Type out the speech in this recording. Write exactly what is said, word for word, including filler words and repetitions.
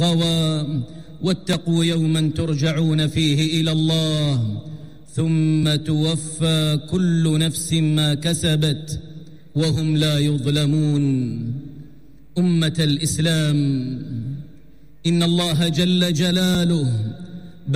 غوى واتقوا يوما ترجعون فيه إلى الله ثم توفى كل نفس ما كسبت وهم لا يظلمون. أمة الإسلام، إن الله جل جلاله